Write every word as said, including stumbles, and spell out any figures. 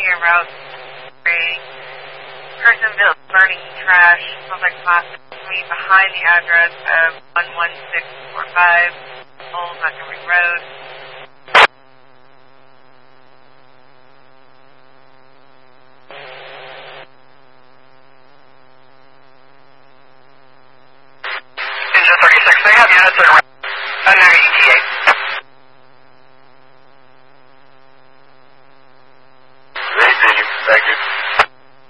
your route three. Person built burning trash, smells like plastic, suite behind the address of one one six four five Old Montgomery Road. Engine thirty-six, they have units that are under E T A.